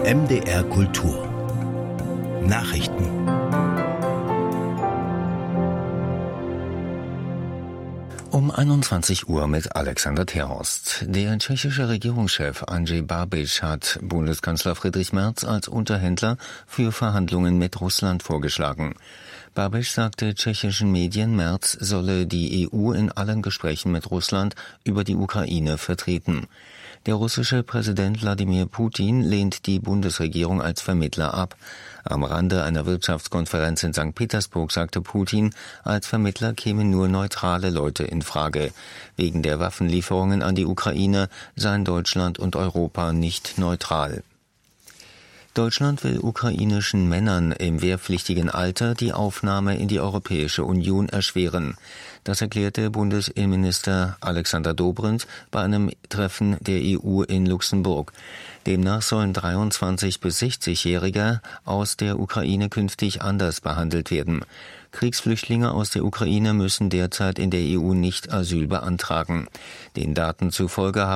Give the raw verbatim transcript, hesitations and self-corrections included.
M D R Kultur Nachrichten. Um einundzwanzig Uhr mit Alexander Terhorst. Der tschechische Regierungschef Andrej Babiš hat Bundeskanzler Friedrich Merz als Unterhändler für Verhandlungen mit Russland vorgeschlagen. Babiš sagte tschechischen Medien, Merz solle die E U in allen Gesprächen mit Russland über die Ukraine vertreten. Der russische Präsident Wladimir Putin lehnt die Bundesregierung als Vermittler ab. Am Rande einer Wirtschaftskonferenz in Sankt Petersburg sagte Putin, als Vermittler kämen nur neutrale Leute in Frage. Wegen der Waffenlieferungen an die Ukraine seien Deutschland und Europa nicht neutral. Deutschland will ukrainischen Männern im wehrpflichtigen Alter die Aufnahme in die Europäische Union erschweren. Das erklärte Bundesinnenminister Alexander Dobrindt bei einem Treffen der E U in Luxemburg. Demnach sollen dreiundzwanzig- bis sechzigjährige aus der Ukraine künftig anders behandelt werden. Kriegsflüchtlinge aus der Ukraine müssen derzeit in der E U nicht Asyl beantragen. Den Daten zufolge haben